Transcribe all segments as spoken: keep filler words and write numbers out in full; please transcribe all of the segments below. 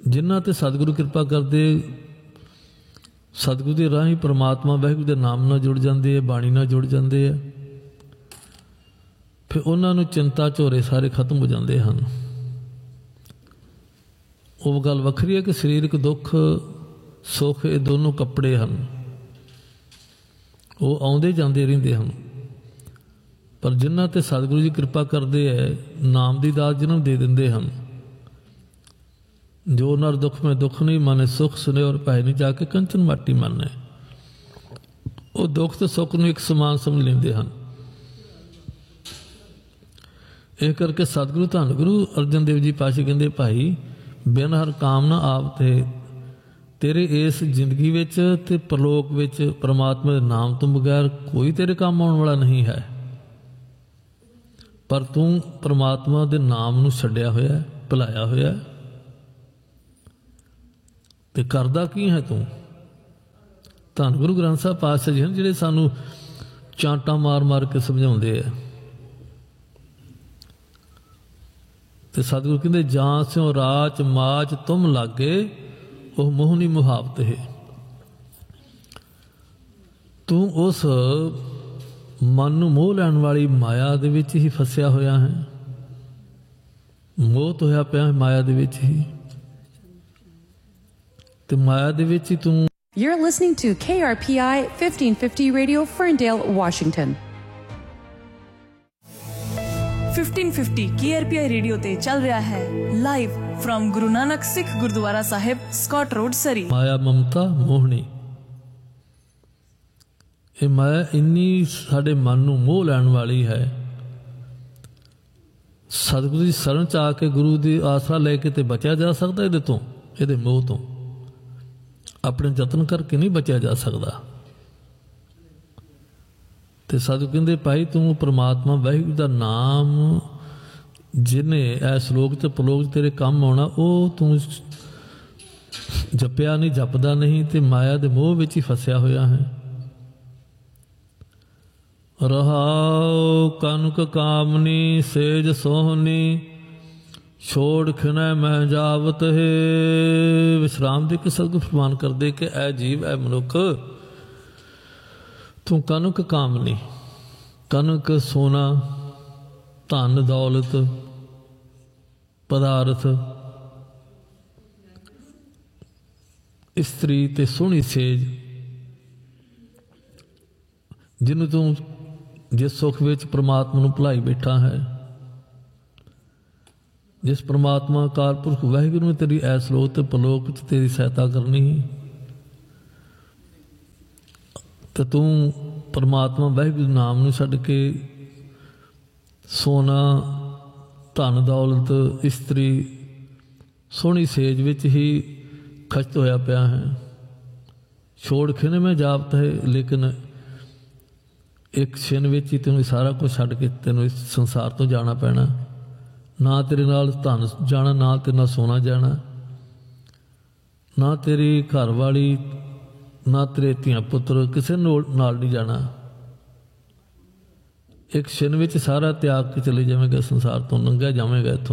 जिन्हां ते सतगुरु कृपा करदे, सतगुरु के राही परमात्मा वाहिगुरू के नाम नाल जुड़ जाते हैं, बाणी नाल जुड़ जाते हैं, फिर उन्होंने चिंता झोरे सारे खत्म हो जाते हैं। वो गल वखरी है कि शरीरक दुख सुख ये दोनों कपड़े हैं, वो आउंदे जाते रहिंदे हैं। पर जिन्हां ते सतगुरु जी कृपा करते हैं, नाम की दात जिन्होंने दे देंदे हैं, जो नर दुख में दुख नहीं माने, सुख सुने और पै नहीं जाके कंचन माटी माने, वो दुख तो सुख नूं एक समान समझ लेंदे हैं। इस करके सतगुरु धन गुरु अर्जन देव जी पातशाह कहते, भाई बिन हर कामना आप थे तेरे इस जिंदगी विच ते परलोक विच परमात्मा के नाम तो बगैर कोई तेरे काम आने वाला नहीं है। पर तू परमात्मा के नाम नूं छड्डिया होया, भुलाया होया, ते करदा की है तू। धन गुरु ग्रंथ साहब पातशाह जी हैं जिहड़े सानू चांटा मार मार के समझाउंदे है। ते सतगुरु कहते, जां स्यों राच माच तुम लागे, वह मोहनी मुहावत है। तू उस मन नूं मोह लैण वाली माया दे विच ही फसिया होया है, मोह तो होया पिया माया दे विच ही, ते माया दे विच ही तू। You're listening to K R P I fifteen fifty Radio, Ferndale, Washington. fifteen fifty K R P I radio ते चल रहा है live from Guru Nanak Sikh gurdwara Sahib, Scott road, सरी। माया ममता मोहनी, ये माया इन्नी साडे मन नूं मोह लैण वाली है। सतगुरु की शरण च आके गुरु की आसरा लेके ते बचा जा सकता इहदे तों, इहदे मोह तों। अपने यतन करके नहीं बचा जा सकता। तो सतगुरु कहते, भाई तू परमात्मा वाहिगुरू का नाम जिन्हें इस लोक च परलोक च तेरे काम आना, वो तू जपिया नहीं, जपदा नहीं, तो माया के मोह विच ही फसिया होया है। रहाओ कनक कामनी सेज सोहनी, छोड़ खिनै मैं जावत है। विश्राम दे के सतगुरु फरमान कर दे कि ऐ जीव, ऐ मनुख, तू कनक कामनी, कनक सोना, धन दौलत, पदार्थ, इस्त्री ते सोहनी सेज, जिन्हों तू जिस सुख विच परमात्मा नूं भुलाई बैठा है, जिस परमात्मा अकाल पुरख वाहिगुरू ने तेरी ऐस लोक ते परलोक च तेरी सहायता करनी, तो तू परमात्मा वाहिगुरू नाम नूं छड्ड के सोना, धन दौलत, इस्त्री, सोहनी सेज विच ही खचत होया पिया है। छोड़ खिन में जावत है, लेकिन एक छिन विच ही तेनों सारा कुछ छड्ड के तेनों इस संसार तो जाना पैना। ना तेरे नाल धन जाना, ना तेरे नाल सोना जाना, ना तेरी घर वाली, ना तेरे धियां पुत्र, किसी नाल नहीं जाना। एक छिन विच सारा त्याग के चले जाएगा संसार तो, लंघिया जाएगा इत्थों।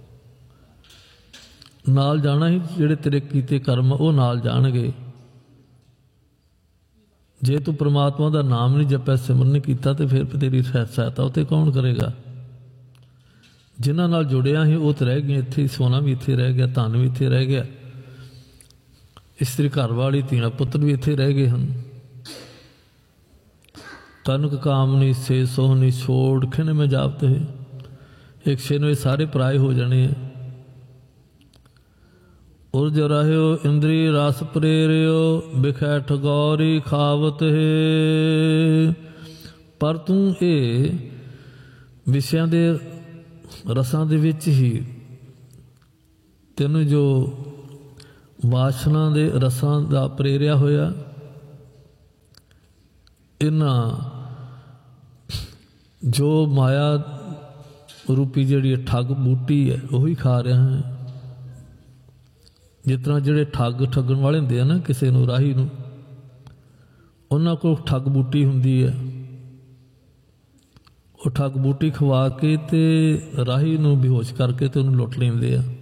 नाल जाना ही जिहड़े तेरे कीते कर्म वो नाल जाणगे। जे तू परमात्मा का नाम नहीं जपया, सिमरन नहीं किया, तो फिर तेरी सहायता उत्ते कौन करेगा। जिन्हां नाल जुड़िया ही वो तो रह गए इत्थे, सोना भी इत्थे रह गया, धन भी इत्थे रह गया, इस्त्री घर वाली, धीआं पुत्र भी इत्थे रह गए हैं। कनक कामनी से सोहनी, छोड़ खिन में जावत है। एक छिन में सारे पराए हो जाने हैं। उर्ज रहियो इंद्री रस प्रेरियो, बिखै ठगौरी खावत है। पर तू ये विषयां दे रसां दे विच ही तेनों जो वासना दे रसां दा प्रेरिया होया, इन्हां जो माया रूपी जिहड़ी ठग बूटी है वही खा रहा है। जिस तरह जिहड़े ठग ठगन वाले हुंदे आ ना, किसी नूं राही नूं, उन्हां कोल ठग बूटी हुंदी है। वो ठग बूटी खवा के ते राही नूं बेहोश करके ते उहनूं लुट लैंदे आ।